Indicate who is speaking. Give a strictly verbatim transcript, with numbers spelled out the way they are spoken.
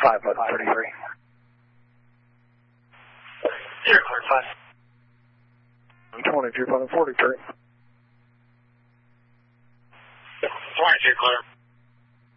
Speaker 1: five eleven thirty-three.
Speaker 2: Zero clear five.
Speaker 1: twenty-two eleven forty-three.
Speaker 2: twenty-two clear.